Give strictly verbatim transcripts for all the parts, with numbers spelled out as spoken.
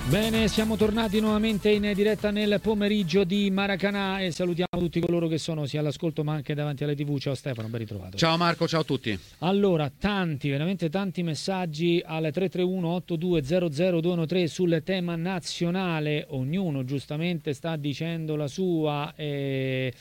Bene, siamo tornati nuovamente in diretta nel pomeriggio di Maracanã e salutiamo tutti coloro che sono sia all'ascolto ma anche davanti alle tivù. Ciao Stefano, ben ritrovato. Ciao Marco, ciao a tutti. Allora, tanti, veramente tanti messaggi al tre tre uno otto due zero zero due uno tre sul tema nazionale. Ognuno giustamente sta dicendo la sua e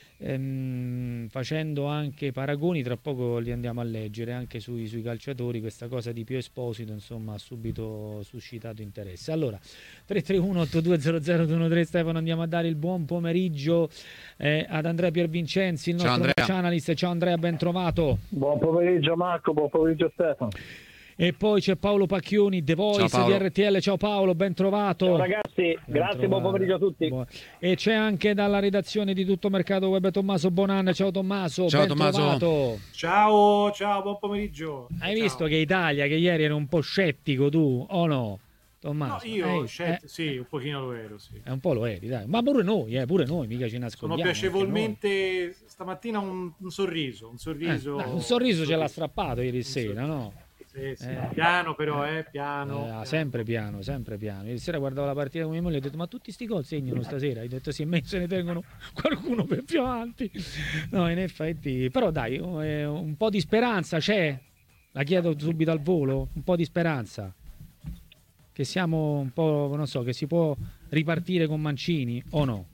ehm, facendo anche paragoni, tra poco li andiamo a leggere anche sui, sui calciatori. Questa cosa di Pio Esposito insomma ha subito suscitato interesse. Allora, tre tre uno otto due zero zero due uno tre, Stefano, andiamo a dare il buon pomeriggio eh, ad Andrea Piervincenzi, il nostro match analyst. Ciao Andrea, ben trovato. Buon pomeriggio Marco, buon pomeriggio Stefano. E poi c'è Paolo Pacchioni, The Voice di R T L. Ciao Paolo, ben trovato. Ciao ragazzi, ben grazie, trovato. Buon pomeriggio a tutti. Buon... E c'è anche dalla redazione di Tutto Mercato Web Tommaso Bonan. Ciao Tommaso, ciao, ben Tommaso. trovato. Ciao, ciao, buon pomeriggio. Hai ciao. visto che Italia, che ieri era un po' scettico tu, o no? Tommaso, no, io eh, scett- eh, sì, un pochino lo ero, sì. È un po' lo eri, dai. Ma pure noi, eh, pure noi, mica ci nascondiamo. Sono piacevolmente stamattina un, un sorriso, un sorriso. Eh, dai, un sorriso ce l'ha strappato ieri sera, no? Sì, sì. Eh. Piano però, eh, piano, Eh, piano. Sempre piano, sempre piano. Ieri sera guardavo la partita con mia moglie e ho detto: ma tutti sti gol segnano stasera? Hai detto: sì, me se ne tengono qualcuno per più avanti. No, in effetti, però dai, eh, un po' di speranza c'è. La chiedo subito al volo, un po' di speranza. Che siamo un po', non so, che si può ripartire con Mancini o no?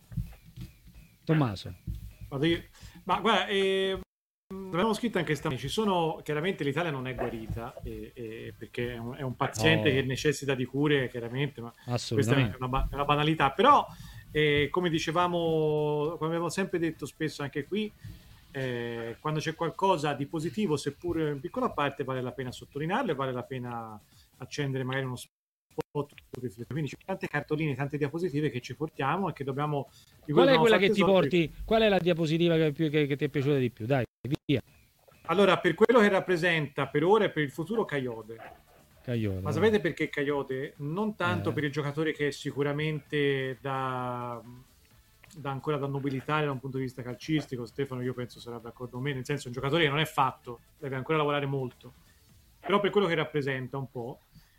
Tommaso. Guarda, io- ma guarda, eh, l'abbiamo scritto anche stamattina, ci sono, chiaramente l'Italia non è guarita, eh, eh, perché è un, è un paziente Oh. che necessita di cure, chiaramente, ma questa è Assolutamente. una, ba- una banalità, però eh, come dicevamo, come abbiamo sempre detto spesso anche qui, eh, quando c'è qualcosa di positivo, seppur in piccola parte, vale la pena sottolinearlo e vale la pena accendere magari uno spot. Quindi c'è tante cartoline, tante diapositive che ci portiamo e che dobbiamo... di cui Qual è dobbiamo quella fare che ti tesoro. porti? Qual è la diapositiva che, più- che- che ti è piaciuta di più? Dai, via. Allora, per quello che rappresenta per ora e per il futuro Coyote. Caglione. Ma sapete perché Coyote? Non tanto Eh. per il giocatore che sicuramente da, da ancora da nobilitare da un punto di vista calcistico, Stefano io penso sarà d'accordo con me, nel senso è un giocatore che non è fatto, deve ancora lavorare molto, però per quello che rappresenta un po',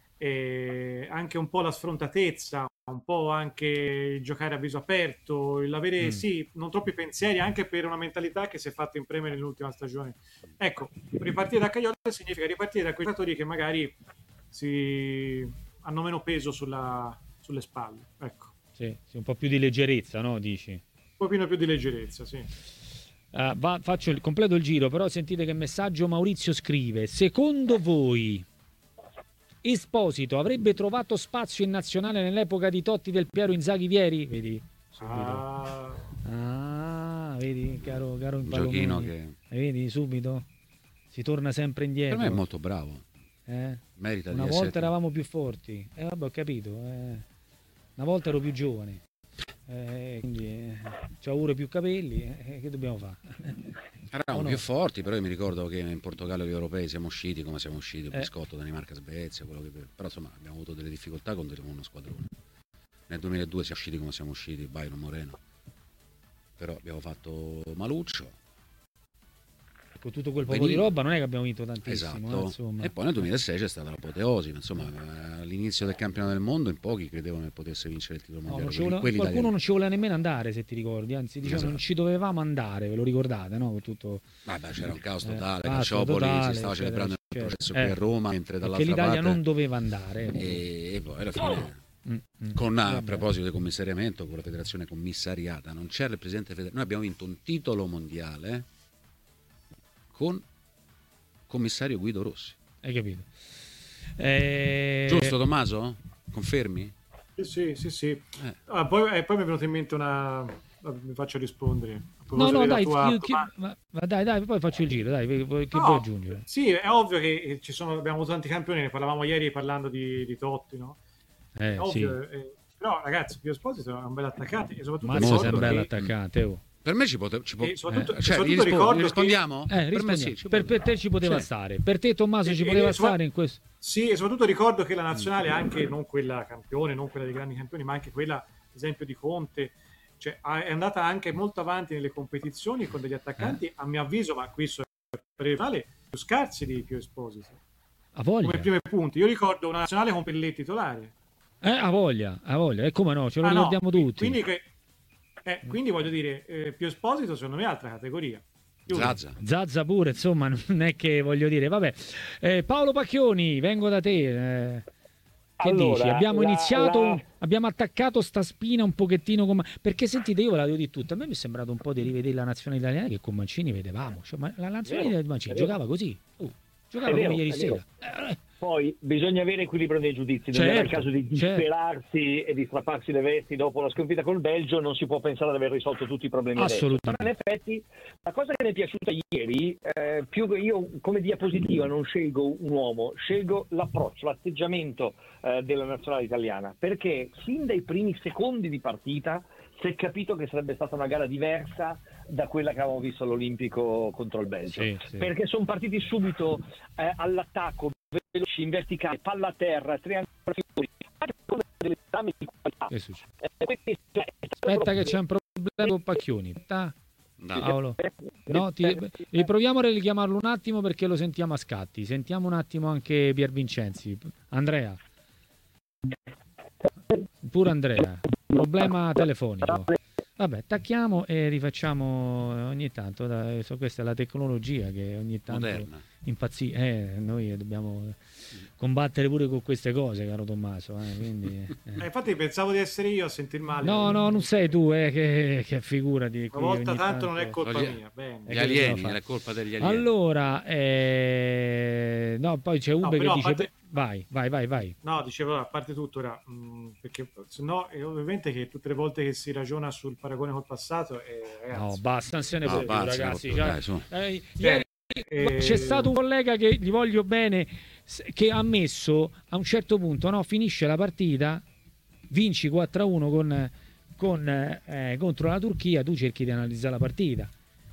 e anche un po' la sfrontatezza, un po' anche il giocare a viso aperto, l'avere Mm. sì, non troppi pensieri, anche per una mentalità che si è fatta imprimere nell'ultima stagione. Ecco, ripartire da Coyote significa ripartire da quei giocatori che magari si hanno meno peso sulla, sulle spalle, ecco, Sì, sì, un po' più di leggerezza, no? Dici. un pochino più di leggerezza, sì. Uh, va, faccio il completo il giro, però sentite che messaggio Maurizio scrive: secondo voi Esposito avrebbe trovato spazio in nazionale nell'epoca di Totti, Del Piero, Inzaghi, Vieri? Vedi? Subito. Ah, Ah, vedi, caro, caro Un giochino Impalomeni. che Vedi, subito si torna sempre indietro. per me è molto bravo. Eh? Merita Una di volta essere... eravamo più forti. Eh, vabbè, ho capito. eh. Una volta ero più giovane. Eh, quindi eh, c'ho pure più capelli. eh, che dobbiamo fare? Eravamo O no? più forti, però io mi ricordo che in Portogallo gli europei siamo usciti come siamo usciti, Eh. biscotto, Danimarca, Svezia, quello che... però insomma abbiamo avuto delle difficoltà con delle- con uno squadrone. Nel duemiladue siamo usciti come siamo usciti, Bayern, Moreno. Però abbiamo fatto maluccio. Con tutto quel poco Benino. di roba non è che abbiamo vinto tantissimo. eh, Esatto. insomma. E poi nel duemilasei c'è stata l'apoteosi, insomma, all'inizio del campionato del mondo in pochi credevano che potesse vincere il titolo No, mondiale. non ci quelli- voleva- quelli qualcuno italiani. non ci voleva nemmeno andare, se ti ricordi, anzi dicevano Esatto. non ci dovevamo andare, ve lo ricordate, no? Con tutto... Vabbè, c'era un caos Eh, totale, caos Calciopoli totale, si stava eccetera, celebrando il eccetera. processo Eh, qui a Roma, mentre Perché dall'altra l'Italia parte... non doveva andare. E, e poi alla fine... Mm, mm. Con, a Vabbè. proposito di commissariamento, con la federazione commissariata, non c'era il presidente federale. Noi abbiamo vinto un titolo mondiale con commissario Guido Rossi. Hai capito? Eh, Giusto, Tommaso? Confermi? sì, sì, sì, sì. Eh. Ah, poi, eh, poi mi è venuto in mente una... vabbè, mi faccio rispondere. A No, proposito no, della dai, tua- chi- chi- ma, ma dai, dai, poi faccio il giro, dai, che vuoi che No, vuoi aggiungere? sì, è ovvio che ci sono, abbiamo avuto tanti campioni, ne parlavamo ieri parlando di, di Totti, no? Eh, È sì. ovvio, eh, però ragazzi, Pio Esposito è un bel attaccante e soprattutto Mazza, Molto sei un ricordo bel che, attaccante, oh. Per me ci può... Ci può e soprattutto, Eh, e cioè, soprattutto gli rispo- ricordo gli che- rispondiamo? Eh, per me rispondiamo. sì, ci per, può- per te ci poteva Sì. stare, per te Tommaso ci E- poteva e- stare in questo. Sì, e soprattutto ricordo che la nazionale, anche non quella campione, non quella dei grandi campioni, ma anche quella, ad esempio, di Conte, cioè, ha- è andata anche molto avanti nelle competizioni con degli attaccanti, Eh. a mio avviso, ma questo è personale, più scarsi di Pio Esposito. A Come voglia. primi punti. Io ricordo una nazionale con Pelletti titolare. Eh, ha voglia, ha voglia, e come no, ce lo Ah, ricordiamo no. tutti. Quindi, che, eh, quindi voglio dire, eh, Pio Esposito secondo me è altra categoria. Chiudo. Zazza. Zazza pure, insomma, non è che voglio dire, vabbè. Eh, Paolo Pacchioni, vengo da te. Eh, che Allora, dici? Abbiamo la- iniziato, la- abbiamo attaccato sta spina un pochettino come... Perché sentite, io ve la devo dire tutta, a me mi è sembrato un po' di rivedere la nazionale italiana che con Mancini vedevamo. Cioè, ma la nazionale Vero, di Mancini è vero. giocava così, uh, giocava È come vero, ieri è vero. sera. Eh, Poi bisogna avere equilibrio nei giudizi, non Certo, è il caso di certo. disperarsi e di strapparsi le vesti dopo la sconfitta col Belgio, non si può pensare di aver risolto tutti i problemi Assolutamente. adesso. Ma in effetti la cosa che mi è piaciuta ieri, eh, più che io come diapositiva non scelgo un uomo, scelgo l'approccio, l'atteggiamento eh, della nazionale italiana, perché fin dai primi secondi di partita si è capito che sarebbe stata una gara diversa da quella che avevamo visto all'Olimpico contro il Belgio, Sì, sì. perché sono partiti subito eh, all'attacco, veloci, in verticale, palla a terra, triangoli, anche con delle esami di qualità. Che succede? Eh, quindi, cioè, è stato Aspetta proprio- che c'è un problema con Pacchioni. Aspetta. No. Paolo. No, ti, riproviamo a richiamarlo un attimo perché lo sentiamo a scatti. Sentiamo un attimo anche Pier Vincenzi. Andrea. Pure Andrea. Problema telefonico. Vabbè, attacchiamo e rifacciamo ogni tanto. Dai, so, questa è la tecnologia che ogni tanto Moderna. impazzisce. Eh, noi dobbiamo combattere pure con queste cose, caro Tommaso. Eh, quindi, eh. Eh, infatti pensavo di essere io a sentir male. No, no, non sei tu, eh, che, che figurati. Una qui volta ogni tanto non è colpa Gli- mia. Bene. Gli che alieni, dobbiamo fare? è colpa degli alieni. Allora, eh, no, poi c'è Ube No, che però a dice... parte- Vai, vai, vai, vai. No, dicevo, a parte tutto, ora, mh, perché se no, è ovviamente che tutte le volte che si ragiona sul paragone col passato, eh, No, ragazzi, basta, non se ne No, può più, basta, ragazzi. no, Cioè, dai, su. eh, Beh, ieri eh, c'è stato un collega che gli voglio bene, s- che ha messo a un certo punto, no, finisce la partita, vinci quattro a uno con, con, eh, contro la Turchia, tu cerchi di analizzare la partita.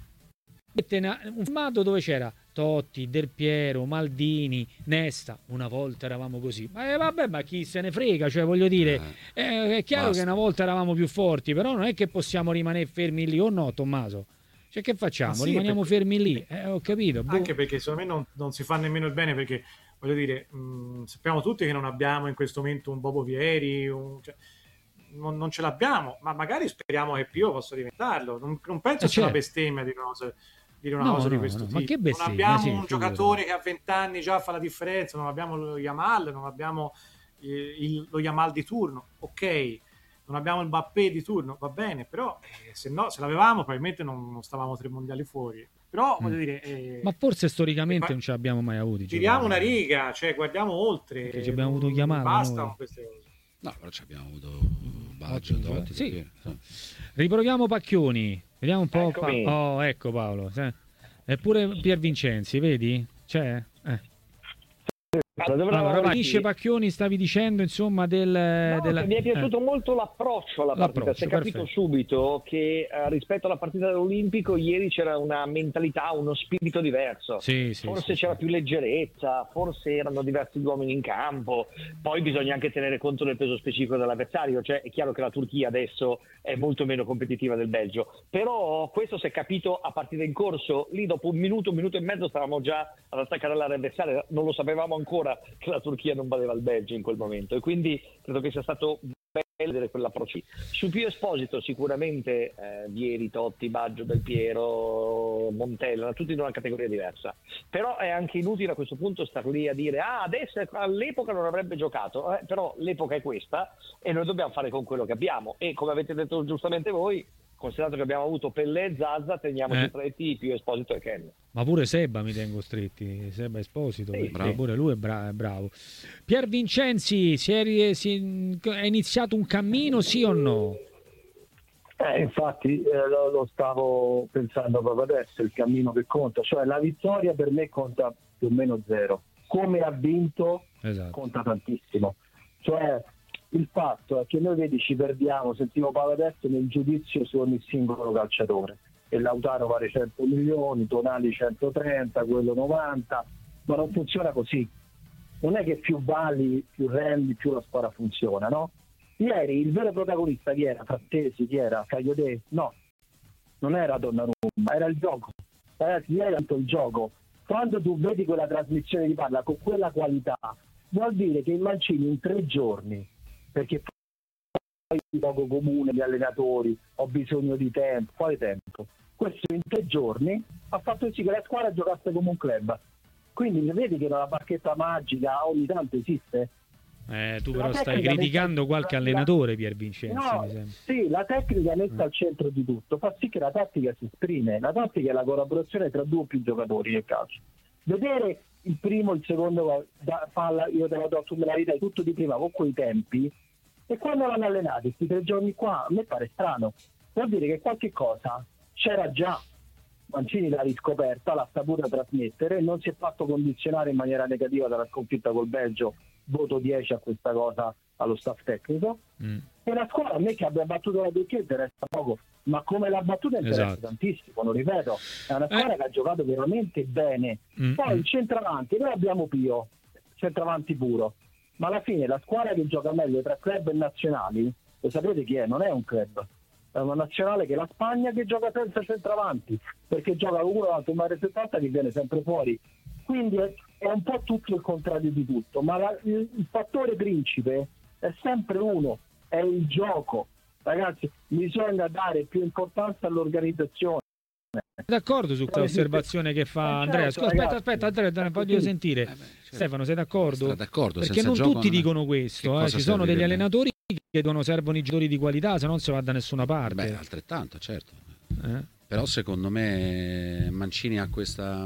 Mette una- un filmato dove c'era Totti, Del Piero, Maldini, Nesta. Una volta eravamo così. Ma eh, vabbè, ma chi se ne frega? Cioè, voglio dire, eh, è chiaro basta. che una volta eravamo più forti, però non è che possiamo rimanere fermi lì o no, Tommaso? Cioè, che facciamo? Ma sì, Rimaniamo perché- fermi lì? Eh, ho capito. boh. anche perché secondo me non, non si fa nemmeno il bene, perché voglio dire, mh, sappiamo tutti che non abbiamo in questo momento un Bobo Vieri, un- cioè, non, non ce l'abbiamo, ma magari speriamo che Pio possa diventarlo. Non, non penso Eh, sia una certo. bestemmia dire una cosa, dire una No, cosa di no, questo no, tipo. ma che Non bestemmia, abbiamo sì, un figurati. giocatore che a venti anni già fa la differenza, non abbiamo lo Yamal, non abbiamo eh, il- lo Yamal di turno, ok. Non abbiamo il Mbappé di turno, va bene, però eh, se no, se l'avevamo probabilmente non, non stavamo tre mondiali fuori. Però voglio Mm. dire, eh, Ma forse storicamente ma- non ce l'abbiamo mai avuti. giriamo una giocatori. riga, cioè guardiamo oltre. Perché ci abbiamo avuto Non Yamal, Basta noi. con queste cose. No, però ci abbiamo avuto Baggio, Ottimo, Totti, sì. Del Piero. Riproviamo Pacchioni. Vediamo un po'. Eccomi. Pa- oh, ecco Paolo. sì. Eppure Pier Vincenzi, vedi? C'è? Eh. Dovremmo Allora, avanti. finisce Pacchioni, stavi dicendo insomma del... No, della... mi è piaciuto eh. molto l'approccio alla partita. L'approccio, Si è capito perfetto. subito che eh, rispetto alla partita dell'Olimpico ieri c'era una mentalità, uno spirito diverso. Sì, sì, Forse sì, c'era sì. più leggerezza, forse erano diversi gli uomini in campo. Poi bisogna anche tenere conto del peso specifico dell'avversario. Cioè, è chiaro che la Turchia adesso è molto meno competitiva del Belgio. Però questo si è capito a partita in corso. Lì dopo un minuto, un minuto e mezzo stavamo già ad attaccare l'area avversaria. Non lo sapevamo ancora che la Turchia non valeva il Belgio in quel momento. E quindi credo che sia stato bello vedere quell'approccio. Su Pio Esposito sicuramente eh, Vieri, Totti, Baggio, Del Piero, Montella, tutti in una categoria diversa. Però è anche inutile a questo punto star lì a dire ah adesso all'epoca non avrebbe giocato, eh, però l'epoca è questa e noi dobbiamo fare con quello che abbiamo e come avete detto giustamente voi, considerato che abbiamo avuto Pellè e Zazza, teniamoci Eh. stretti Pio Esposito e Ken. Ma pure Seba mi tengo stretti, Seba Esposito, Sì, perché bravo. pure lui è, bra- è bravo. Pier Vincenzi, si è, ri- si è iniziato un cammino, sì o no? Eh, infatti eh, lo, lo stavo pensando proprio adesso, il cammino che conta, cioè la vittoria per me conta più o meno zero, come ha vinto Esatto. conta tantissimo, cioè il fatto è che noi vedi ci perdiamo, sentivo Paolo adesso, nel giudizio su ogni singolo calciatore e Lautaro vale cento milioni, Tonali centotrenta, quello novanta, ma non funziona così, non è che più vali, più rendi, più la squadra funziona, no? Ieri il vero protagonista chi era? Frattesi, chi era? Cagliodè? No, non era Donnarumma, era il gioco. Ragazzi, ieri era il gioco. Quando tu vedi quella trasmissione di palla con quella qualità, vuol dire che il Mancini in tre giorni perché poi poco comune gli allenatori, ho bisogno di tempo, quale tempo? Questo in tre giorni ha fatto sì che la squadra giocasse come un club. Quindi vedi che la bacchetta magica ogni tanto esiste. Eh, tu però stai criticando messa, qualche allenatore, Pier Vincenzi. No, sì, la tecnica messa eh. al centro di tutto fa sì che la tattica si esprime. La tattica è la collaborazione tra due o più giocatori nel calcio. Vedere il primo, il secondo da, palla, io te la do, tu me la ridai tutto di prima con quei tempi, e quando l'hanno allenato questi tre giorni qua, a me pare strano. Vuol dire che qualche cosa c'era già. Mancini l'ha riscoperta, l'ha saputa trasmettere, non si è fatto condizionare in maniera negativa dalla sconfitta col Belgio, voto dieci a questa cosa allo staff tecnico. Mm. E la squadra, a me che abbia battuto la Turchia interessa poco, ma come l'ha battuta interessa esatto. tantissimo, lo ripeto, è una squadra eh. che ha giocato veramente bene. Mm. Poi il centravanti, noi abbiamo Pio, centravanti puro, ma alla fine la squadra che gioca meglio tra club e nazionali, lo sapete chi è? Non è un club. È una nazionale che è la Spagna, che gioca senza centravanti, perché gioca uno davanti un metro e settanta che viene sempre fuori. Quindi è, è un po' tutto il contrario di tutto, ma la, il, il fattore principe è sempre uno, è il gioco. Ragazzi, bisogna dare più importanza all'organizzazione. D'accordo su questa osservazione che fa Andrea. Certo, Scusa, aspetta, aspetta, Andrea, Andrea, voglio sentire. Eh beh, certo. Stefano, sei d'accordo? d'accordo Perché non tutti non... dicono questo, eh. Ci sono degli allenatori che chiedono servono i giocatori di qualità, se no non si va da nessuna parte. Beh, altrettanto, certo. Eh? Però secondo me Mancini ha questa,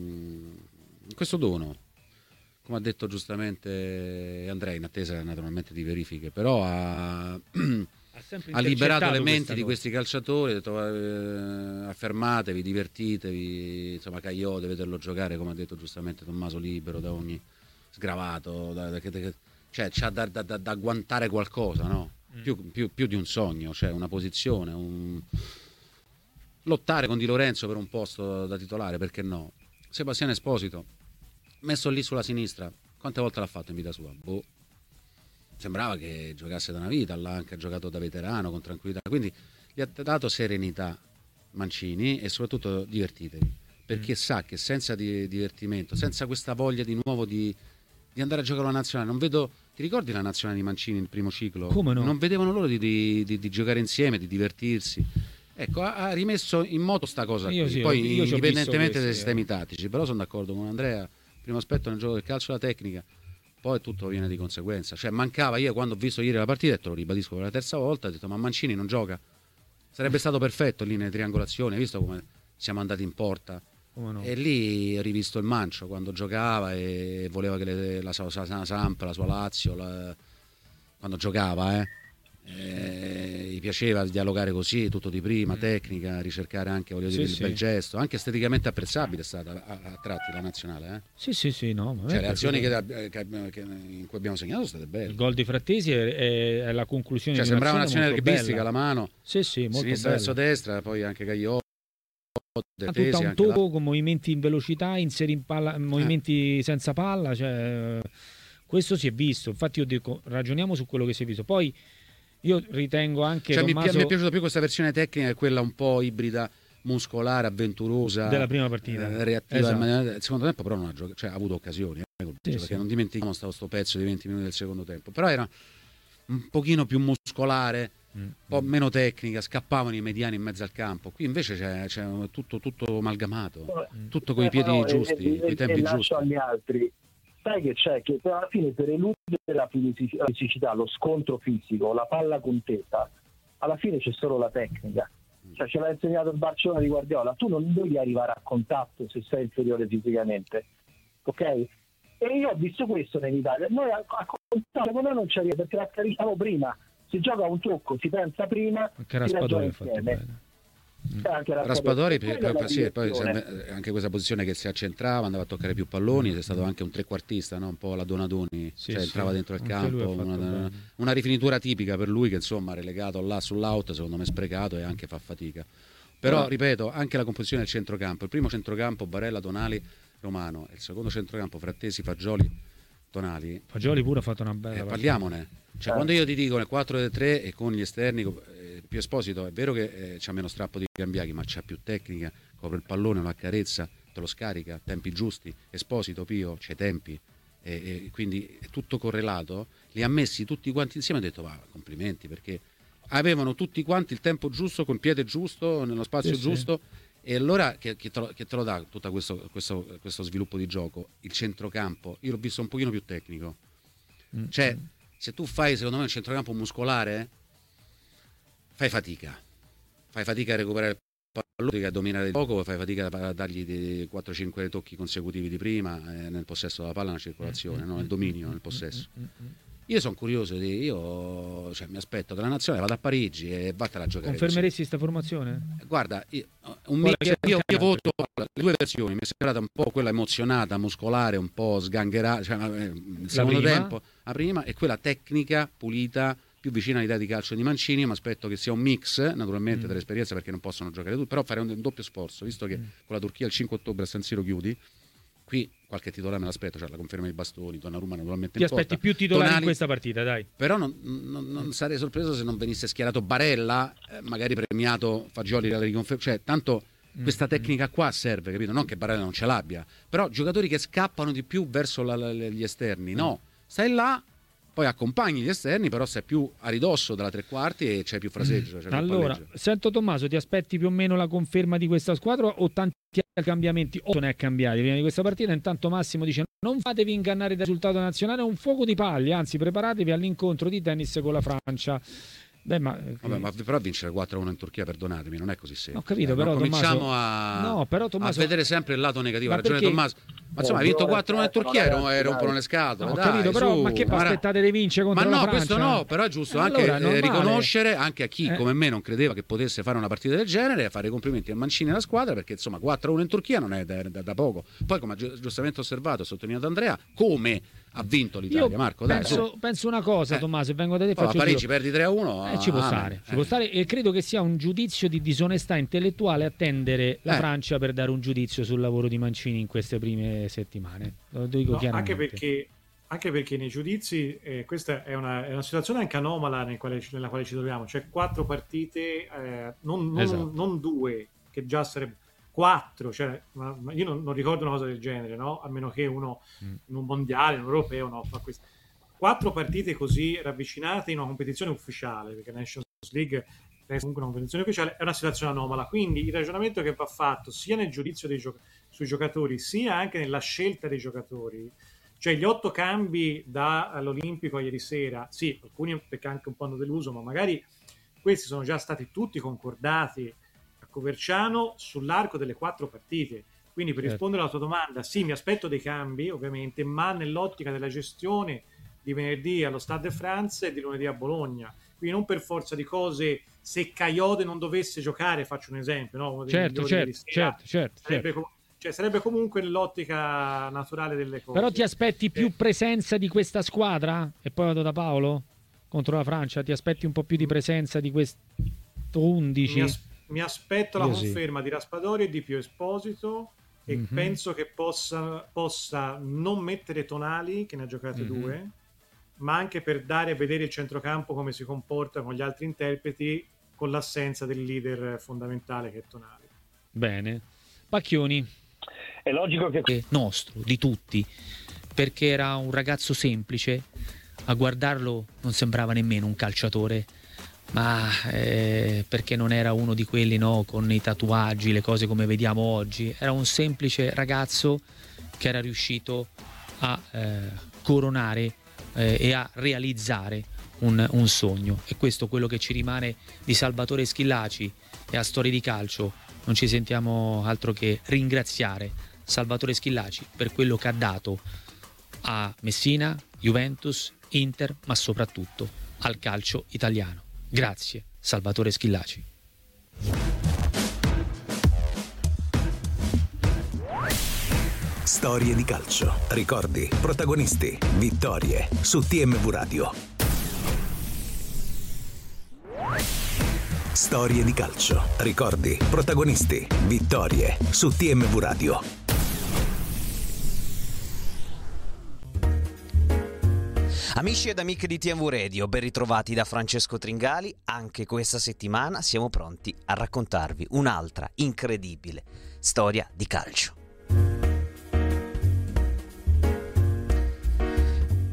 questo dono, come ha detto giustamente Andrea, in attesa naturalmente di verifiche, però ha, ha liberato le menti di questi calciatori, ha detto eh, affermatevi, divertitevi, insomma Caio deve vederlo giocare, come ha detto giustamente Tommaso, libero da ogni sgravato, da, da, da, cioè c'ha da, da, da, da agguantare qualcosa, no? Mm. Più, più, più di un sogno, cioè una posizione, un... lottare con Di Lorenzo per un posto da titolare, perché no? Sebastiano Esposito, messo lì sulla sinistra, quante volte l'ha fatto in vita sua? Boh. Sembrava che giocasse da una vita, l'ha anche giocato da veterano con tranquillità, quindi gli ha dato serenità Mancini e soprattutto divertitevi, perché mm. sa che senza di, divertimento, senza questa voglia di nuovo di, di andare a giocare alla nazionale, non vedo, ti ricordi la nazionale di Mancini il primo ciclo? Come no? Non vedevano loro di, di, di, di giocare insieme, di divertirsi. Ecco, ha, ha rimesso in moto sta cosa qui. Sì, poi io indipendentemente dai sistemi eh. tattici, però sono d'accordo con Andrea, primo aspetto nel gioco del calcio la tecnica, poi tutto viene di conseguenza. Cioè mancava, io quando ho visto ieri la partita, e te lo ribadisco per la terza volta, ho detto ma Mancini non gioca? Sarebbe stato perfetto lì nelle triangolazioni, hai visto come siamo andati in porta? No. E lì ho rivisto il Mancio quando giocava e voleva che le, la sua Samp, la sua Lazio, la, quando giocava, eh. Eh, gli piaceva dialogare così, tutto di prima, tecnica, ricercare anche, voglio dire, sì, il sì. bel gesto, anche esteticamente apprezzabile è stata a, a tratti la nazionale, eh? Sì, sì, sì, no, cioè, le azioni che, che, che in cui abbiamo segnato sono state belle. Il gol di Frattesi è, è la conclusione, cioè, di sembrava un'azione rugbyistica, la mano, sì, sì, molto sinistra bella. verso destra, poi anche Caio. Tutta un tocco la... con movimenti in velocità, inseri in palla, movimenti eh. senza palla, cioè, questo si è visto. Infatti io dico, ragioniamo su quello che si è visto. Poi io ritengo anche cioè, Tommaso... mi, mi è piaciuta più questa versione tecnica, quella un po' ibrida, muscolare, avventurosa della prima partita, eh, reattiva. Esatto. Maniera... Il secondo tempo però non ha, giocato, cioè, ha avuto occasioni, eh, sì, perché sì. non dimentichiamo stato sto pezzo di venti minuti del secondo tempo, però era un pochino più muscolare, mm. un po' meno tecnica, scappavano i mediani in mezzo al campo. Qui invece c'è, c'è tutto, tutto amalgamato, mm. tutto con i piedi no, giusti, e, con i tempi e giusti. Agli altri. Sai che c'è? Che alla fine per eludere la fisicità, lo scontro fisico, la palla contesa, alla fine c'è solo la tecnica. Cioè, ce l'ha insegnato il Barcellona di Guardiola, tu non devi arrivare a contatto se sei inferiore fisicamente, ok? E io ho visto questo in Italia, noi a, a contatto con noi non ci arriva perché la scarichiamo prima, si gioca a un tocco, si pensa prima, anche si ragiona insieme. Anche Raspadori, sì, poi anche questa posizione che si accentrava, andava a toccare più palloni, mm. è stato anche un trequartista, no? Un po' la Donadoni, sì, cioè sì. entrava dentro il campo, una, una rifinitura tipica per lui che insomma relegato là sull'out, secondo me sprecato e anche fa fatica. Però ah. ripeto, anche la composizione del centrocampo, il primo centrocampo Barella, Tonali, Romano, il secondo centrocampo Frattesi, Fagioli, Tonali. Fagioli pure ha fatto una bella eh, parliamone, cioè ah. quando io ti dico nel quattro tre e con gli esterni più Esposito, è vero che eh, c'ha meno strappo di Cambiaghi, ma c'ha più tecnica, copre il pallone, lo accarezza, te lo scarica, tempi giusti. Esposito, Pio, c'è tempi, e, e quindi è tutto correlato. li ha messi tutti quanti insieme, ha detto va, complimenti, perché avevano tutti quanti il tempo giusto, col piede giusto, nello spazio sì, giusto, sì. E allora che, che, te lo, che te lo dà tutto questo, questo, questo sviluppo di gioco? Il centrocampo, io l'ho visto un pochino più tecnico, mm. cioè se tu fai secondo me un centrocampo muscolare fai fatica, fai fatica a recuperare il pallone, a dominare il gioco, fai fatica a dargli quattro cinque tocchi consecutivi di prima eh, nel possesso della palla, nella circolazione, no? Nel dominio, nel possesso. Io sono curioso di io cioè, mi aspetto dalla nazionale, vado a Parigi e vattene a giocare. Confermeresti questa formazione? Guarda, io, un mix, io, io voto le due versioni, mi è sembrata un po' quella emozionata, muscolare, un po' sgangherata, cioè, il secondo prima? tempo, la prima, e quella tecnica, pulita, più vicina all'idea di calcio di Mancini. Mi aspetto che sia un mix, naturalmente, mm. dell'esperienza, perché non possono giocare tutti, però fare un, un doppio sforzo, visto che mm. con la Turchia il cinque ottobre a San Siro chiudi, qui qualche titolare me l'aspetto, cioè la conferma dei bastoni, Donnarumma naturalmente ti in aspetti porta. più titolari Tonali, in questa partita, dai. Però non, non, non sarei sorpreso se non venisse schierato Barella, eh, magari premiato Fagioli alla riconferma, cioè tanto questa tecnica qua serve, capito? Non che Barella non ce l'abbia, però giocatori che scappano di più verso la, la, gli esterni, no, stai là, poi accompagni gli esterni, però sei più a ridosso dalla tre quarti e c'è più fraseggio. C'è allora, più sento Tommaso, ti aspetti più o meno la conferma di questa squadra o tanti cambiamenti? O non è cambiati prima di questa partita? Intanto Massimo dice non fatevi ingannare dal risultato nazionale, è un fuoco di paglia, anzi preparatevi all'incontro di tennis con la Francia. Beh, ma, Vabbè, ma però vincere quattro a uno in Turchia, perdonatemi, non è così semplice. Ho capito, eh, però cominciamo Tommaso, a, no, però, Tommaso, a vedere sempre il lato negativo. Ha ragione perché? Tommaso. Ma insomma, hai vinto quattro a uno in Turchia e rompono le scatole. Ho dai, capito, però su, ma che ma aspettate di vincere contro ma no, la Francia? questo no, però è giusto anche allora, eh, riconoscere anche a chi eh. come me non credeva che potesse fare una partita del genere e fare i complimenti a Mancini e alla squadra, perché insomma quattro a uno in Turchia non è da, da, da poco. Poi, come ha giustamente osservato, sottolineato Andrea, come ha vinto l'Italia, Io Marco, dai, penso, su. penso una cosa, eh. Tommaso, e vengo da te, Poi faccio a Parigi io. perdi tre a uno, eh, ci può ah, stare, eh. ci può stare, e credo che sia un giudizio di disonestà intellettuale attendere la eh. Francia per dare un giudizio sul lavoro di Mancini in queste prime settimane. Lo dico no, chiaramente. Anche perché, anche perché nei giudizi eh, questa è una, è una situazione anche anomala nel quale, nella quale ci troviamo, cioè quattro partite, eh, non, non, esatto. non due, che già sarebbe quattro, cioè, ma, ma io non, non ricordo una cosa del genere, no? A meno che uno mm. in un mondiale, in un europeo, no, fa questo. Quattro partite così ravvicinate in una competizione ufficiale, perché la Nations League è comunque una competizione ufficiale, è una situazione anomala. Quindi il ragionamento che va fatto sia nel giudizio dei gioc- sui giocatori, sia anche nella scelta dei giocatori, cioè gli otto cambi dall'Olimpico a ieri sera, sì, alcuni perché anche un po' hanno deluso, ma magari questi sono già stati tutti concordati a Coverciano sull'arco delle quattro partite. Quindi per certo. rispondere alla tua domanda, sì, mi aspetto dei cambi ovviamente, ma nell'ottica della gestione di venerdì allo Stade de France e di lunedì a Bologna. Quindi non per forza di cose, se Kayode non dovesse giocare, faccio un esempio, no? Uno certo, certo, sera, certo, certo, sarebbe, certo. Cioè, sarebbe comunque nell'ottica naturale delle cose. Però ti aspetti più eh. presenza di questa squadra? E poi vado da Paolo contro la Francia, ti aspetti un po' più di presenza di questo undici? Mi, as- mi aspetto Io la sì. conferma di Raspadori e di Pio Esposito e mm-hmm. penso che possa, possa non mettere Tonali, che ne ha giocate mm-hmm. due, ma anche per dare a vedere il centrocampo come si comporta con gli altri interpreti, con l'assenza del leader fondamentale che è Tonali. Bene. Pacchioni. È logico che... È nostro, di tutti, perché era un ragazzo semplice, a guardarlo non sembrava nemmeno un calciatore, ma eh, perché non era uno di quelli, no, con i tatuaggi, le cose come vediamo oggi. Era un semplice ragazzo che era riuscito a eh, coronare eh, e a realizzare un, un sogno, e questo è quello che ci rimane di Salvatore Schillaci. E a Storie di Calcio non ci sentiamo altro che ringraziare Salvatore Schillaci per quello che ha dato a Messina, Juventus, Inter, ma soprattutto al calcio italiano. Grazie Salvatore Schillaci. Storie di calcio, ricordi, protagonisti, vittorie su T M V Radio. Storie di calcio, ricordi, protagonisti, vittorie su T M V Radio. Amici ed amiche di T M V Radio, ben ritrovati da Francesco Tringali. Anche questa settimana siamo pronti a raccontarvi un'altra incredibile storia di calcio. E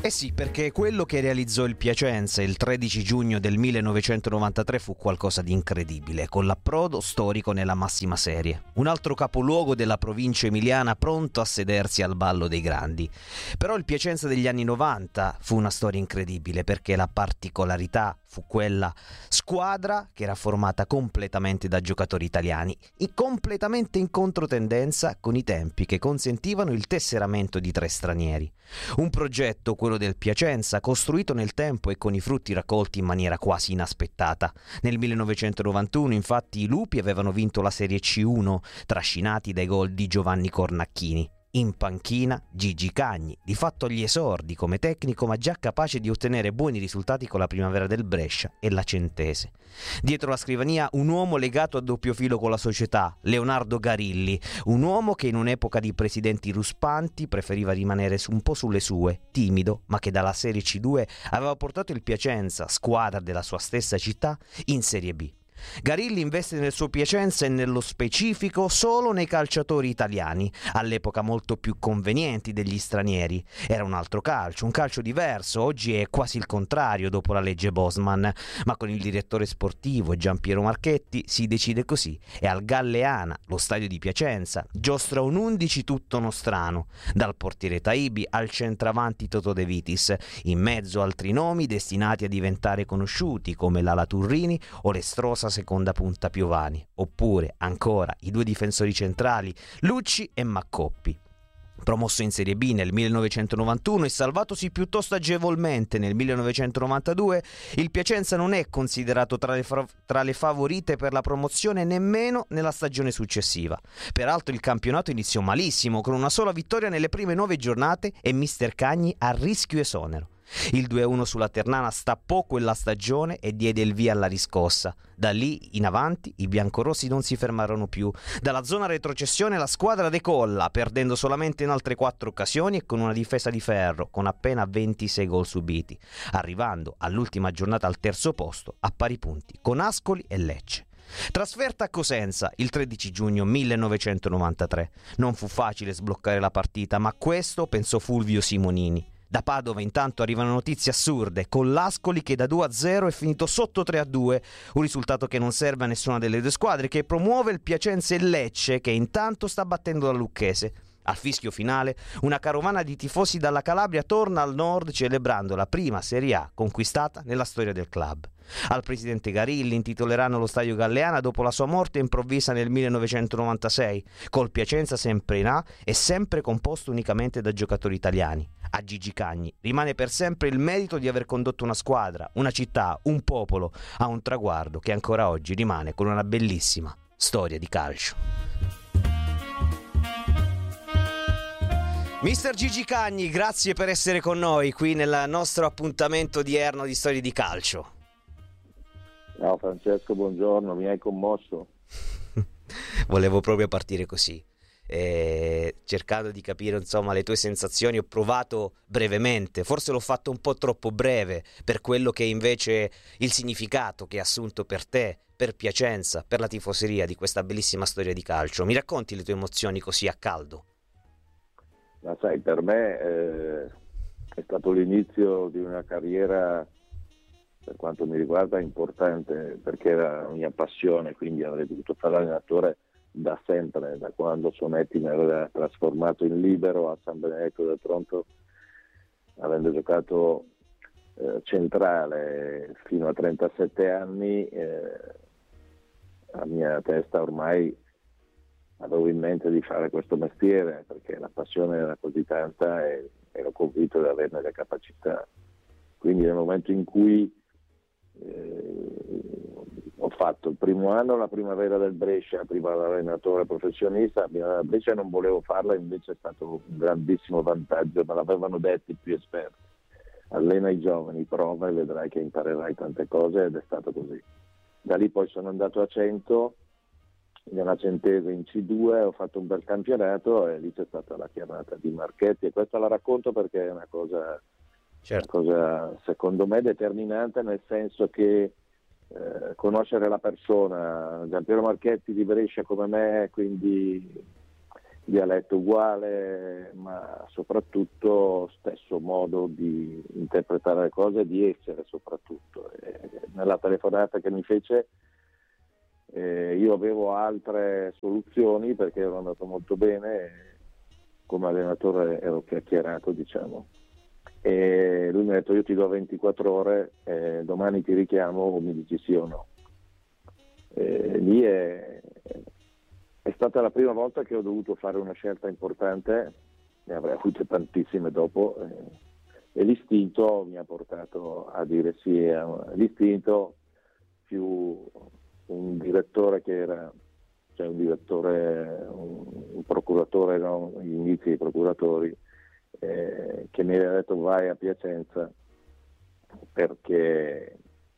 Eh sì, perché quello che realizzò il Piacenza il tredici giugno del millenovecentonovantatré fu qualcosa di incredibile, con l'approdo storico nella massima serie. Un altro capoluogo della provincia emiliana pronto a sedersi al ballo dei grandi. Però il Piacenza degli anni novanta fu una storia incredibile, perché la particolarità fu quella squadra che era formata completamente da giocatori italiani, completamente in controtendenza con i tempi che consentivano il tesseramento di tre stranieri. Un progetto, quello del Piacenza, costruito nel tempo e con i frutti raccolti in maniera quasi inaspettata. Nel millenovecentonovantuno, infatti, i Lupi avevano vinto la Serie C uno, trascinati dai gol di Giovanni Cornacchini. In panchina Gigi Cagni, di fatto agli esordi come tecnico, ma già capace di ottenere buoni risultati con la Primavera del Brescia e la Centese. Dietro la scrivania un uomo legato a doppio filo con la società, Leonardo Garilli, un uomo che in un'epoca di presidenti ruspanti preferiva rimanere un po' sulle sue, timido, ma che dalla Serie C due aveva portato il Piacenza, squadra della sua stessa città, in Serie B. Garilli investe nel suo Piacenza e nello specifico solo nei calciatori italiani, all'epoca molto più convenienti degli stranieri. Era un altro calcio, un calcio diverso, oggi è quasi il contrario dopo la legge Bosman, ma con il direttore sportivo Giampiero Marchetti si decide così e al Galleana, lo stadio di Piacenza, giostra un undici tutto nostrano, dal portiere Taibi al centravanti Totò De Vitis, in mezzo altri nomi destinati a diventare conosciuti come Lala Turrini o l'estrosa seconda punta Piovani, oppure ancora i due difensori centrali Lucci e Maccoppi. Promosso in Serie B nel millenovecentonovantuno e salvatosi piuttosto agevolmente nel millenovecentonovantadue, il Piacenza non è considerato tra le, fra- tra le favorite per la promozione nemmeno nella stagione successiva. Peraltro il campionato iniziò malissimo, con una sola vittoria nelle prime nove giornate e mister Cagni a rischio esonero. Il due a uno sulla Ternana stappò quella stagione e diede il via alla riscossa. Da lì in avanti i biancorossi non si fermarono più. Dalla zona retrocessione la squadra decolla, perdendo solamente in altre quattro occasioni e con una difesa di ferro, con appena ventisei gol subiti, arrivando all'ultima giornata al terzo posto, a pari punti, con Ascoli e Lecce. Trasferta a Cosenza il tredici giugno millenovecentonovantatré. Non fu facile sbloccare la partita, ma questo pensò Fulvio Simonini. Da Padova intanto arrivano notizie assurde, con l'Ascoli che da due a zero è finito sotto tre a due, un risultato che non serve a nessuna delle due squadre, che promuove il Piacenza e il Lecce, che intanto sta battendo la Lucchese. Al fischio finale, una carovana di tifosi dalla Calabria torna al nord celebrando la prima Serie A conquistata nella storia del club. Al presidente Garilli intitoleranno lo stadio Galleana dopo la sua morte improvvisa nel millenovecentonovantasei, col Piacenza sempre in A e sempre composto unicamente da giocatori italiani. A Gigi Cagni rimane per sempre il merito di aver condotto una squadra, una città, un popolo a un traguardo che ancora oggi rimane con una bellissima storia di calcio. Mister Gigi Cagni, grazie per essere con noi qui nel nostro appuntamento odierno di Storie di Calcio. Ciao Francesco, buongiorno, mi hai commosso. Volevo proprio partire così, eh, cercando di capire insomma le tue sensazioni. Ho provato brevemente, forse l'ho fatto un po' troppo breve per quello che è invece il significato che ha assunto per te, per Piacenza, per la tifoseria di questa bellissima storia di calcio. Mi racconti le tue emozioni così a caldo? Ma sai, per me eh, è stato l'inizio di una carriera, per quanto mi riguarda, importante, perché era la mia passione, quindi avrei dovuto fare allenatore da sempre, da quando Sonetti mi aveva trasformato in libero a San Benedetto del Tronto, avendo giocato eh, centrale fino a trentasette anni. Eh, a mia testa ormai avevo in mente di fare questo mestiere, perché la passione era così tanta e ero convinto di averne le capacità. Quindi nel momento in cui eh, ho fatto il primo anno la Primavera del Brescia, prima l'allenatore professionista, a Brescia non volevo farla, invece è stato un grandissimo vantaggio, me l'avevano detto i più esperti. Allena i giovani, prova e vedrai che imparerai tante cose, ed è stato così. Da lì poi sono andato a Cento, nella Centese in C due, ho fatto un bel campionato e lì c'è stata la chiamata di Marchetti, e questa la racconto perché è una cosa, certo. una cosa secondo me determinante, nel senso che eh, conoscere la persona, Giampiero Marchetti di Brescia come me, quindi dialetto uguale, ma soprattutto stesso modo di interpretare le cose e di essere soprattutto. E nella telefonata che mi fece eh, io avevo altre soluzioni perché ero andato molto bene, e come allenatore ero chiacchierato, diciamo. E lui mi ha detto: io ti do ventiquattro ore, eh, domani ti richiamo o mi dici sì o no. E lì è, è stata la prima volta che ho dovuto fare una scelta importante, ne avrei avute tantissime dopo, eh, e l'istinto mi ha portato a dire sì. A, l'istinto più un direttore che era, cioè un direttore, un, un procuratore, no? Gli inizi dei procuratori, eh, che mi aveva detto: vai a Piacenza perché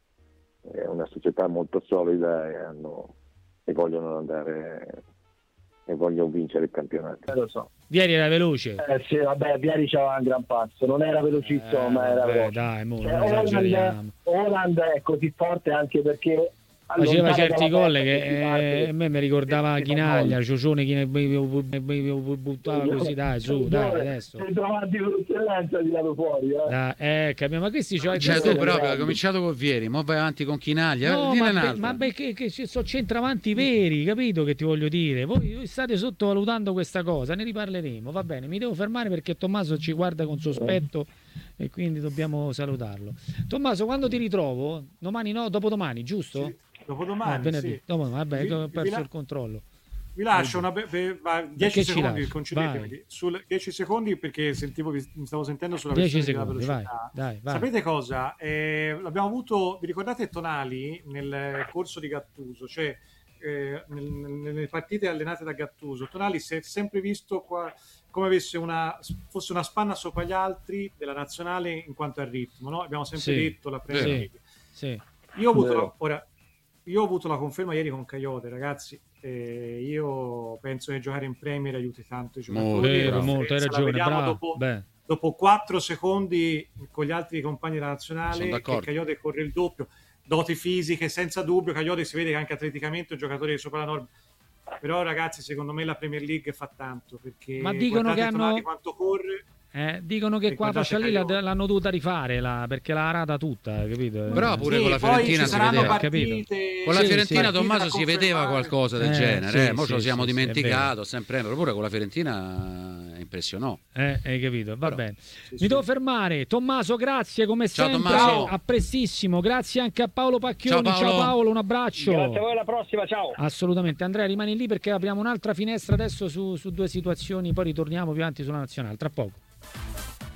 è una società molto solida e, hanno, e vogliono andare e vogliono vincere il campionato. Eh, lo so. Vieri era veloce. Eh sì, vabbè, Vieri c'aveva un gran passo, non era velocissimo, eh, ma era vabbè, veloce. dai, mo, cioè, non esageriamo. Holland è così forte anche perché faceva certi gol che eh, a me mi ricordava Chinaglia, Ciocione che buttava così, dai, su, dai, adesso. Sei davanti con l'eccellenza di lato fuori, eh. Da, eh, capiamo, ma questi cioè, cioè tu proprio hai cominciato con Vieri, mo vai avanti con Chinaglia. No, ma, be, ma perché che ci sono centravanti veri, capito che ti voglio dire? Voi, voi state sottovalutando questa cosa, ne riparleremo, va bene, mi devo fermare perché Tommaso ci guarda con sospetto e quindi dobbiamo salutarlo. Tommaso, quando ti ritrovo? Domani no, dopodomani, giusto? Sì. Dopodomani, ah, venerdì. Sì. Dopodomani, vabbè, vi, ho perso vi il controllo. Vi lascio una be- be- dieci secondi, concedetemi. Sul dieci secondi perché sentivo, mi stavo sentendo sulla dieci questione secondi, della velocità. Vai, dai, vai. Sapete cosa? Eh, l'abbiamo avuto, vi ricordate Tonali nel corso di Gattuso, cioè eh, nel, nelle partite allenate da Gattuso, Tonali si è sempre visto qua, come avesse una, fosse una spanna sopra gli altri della nazionale in quanto al ritmo, no? Abbiamo sempre sì, detto la Premier League. Sì, sì. Io ho avuto la, ora, io ho avuto la conferma ieri con Caiote, ragazzi. Eh, io penso che giocare in Premier aiuti tanto i giocatori. Vero, molto, hai ragione, bravo. Dopo, dopo quattro secondi con gli altri compagni della nazionale, che Caiote corre il doppio, doti fisiche senza dubbio. Caiote si vede che anche atleticamente è un giocatore sopra la norma. Però ragazzi, secondo me la Premier League fa tanto, perché ma dicono che hanno quanto corre. Eh, dicono che qua fascia lì l'hanno dovuta rifare la, perché l'ha rata tutta, capito? Però pure sì, con la Fiorentina si vedeva, partite, con la sì, Fiorentina sì, Tommaso si vedeva qualcosa del eh, genere, sì, eh, mo sì, ce lo siamo sì, dimenticato, sempre, pure con la Fiorentina impressionò. Eh, hai capito, va Però, bene. sì, Mi sì. devo fermare. Tommaso, grazie come Ciao, sempre. Tommaso. A prestissimo. Grazie anche a Paolo Pacchioni. Ciao Paolo. Ciao Paolo, un abbraccio. Grazie a voi, alla prossima, ciao. Assolutamente. Andrea, rimani lì perché apriamo un'altra finestra adesso su, su due situazioni, poi ritorniamo più avanti sulla nazionale. Tra poco.